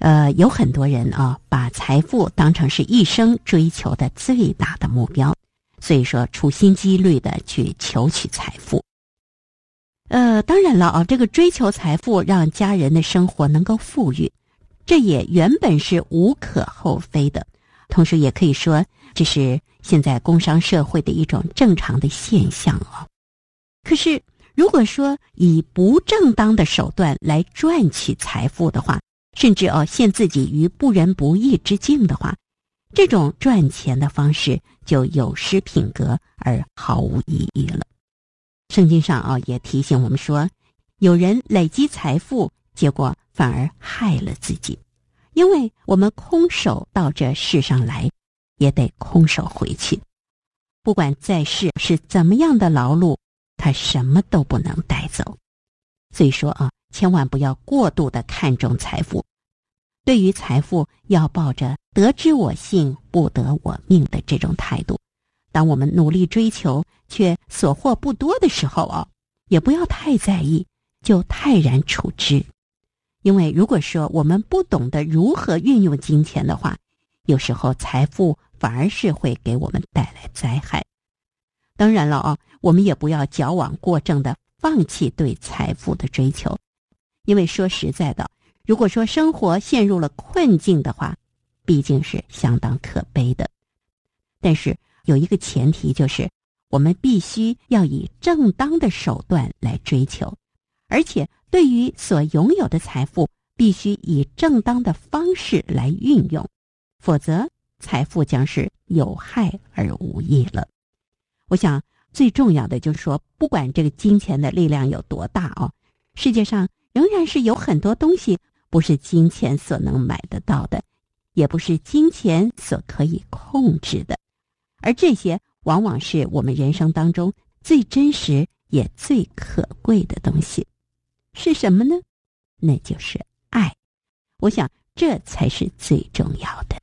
有很多人啊，把财富当成是一生追求的最大的目标，所以说处心积虑的去求取财富。当然了啊，这个追求财富让家人的生活能够富裕，这也原本是无可厚非的，同时也可以说这是现在工商社会的一种正常的现象啊。可是如果说以不正当的手段来赚取财富的话，甚至陷自己于不仁不义之境的话，这种赚钱的方式就有失品格而毫无意义了。圣经上也提醒我们说，有人累积财富，结果反而害了自己。因为我们空手到这世上来，也得空手回去。不管在世是怎么样的劳碌，他什么都不能带走。所以说千万不要过度的看重财富。对于财富，要抱着得之我幸，不得我命的这种态度。当我们努力追求，却所获不多的时候也不要太在意，就泰然处之。因为如果说我们不懂得如何运用金钱的话，有时候财富反而是会给我们带来灾害。当然了我们也不要矫枉过正的放弃对财富的追求。因为说实在的，如果说生活陷入了困境的话，毕竟是相当可悲的。但是有一个前提，就是我们必须要以正当的手段来追求，而且对于所拥有的财富，必须以正当的方式来运用，否则财富将是有害而无益了。我想最重要的就是说，不管这个金钱的力量有多大世界上仍然是有很多东西不是金钱所能买得到的，也不是金钱所可以控制的，而这些往往是我们人生当中最真实也最可贵的东西。是什么呢？那就是爱。我想这才是最重要的。